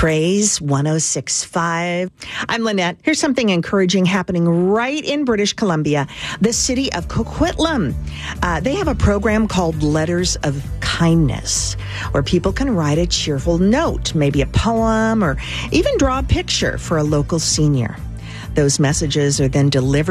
Praise 106.5. I'm Lynette. Here's something encouraging happening right in British Columbia, the city of Coquitlam. They have a program called Letters of Kindness, where people can write a cheerful note, maybe a poem, or even draw a picture for a local senior. Those messages are then delivered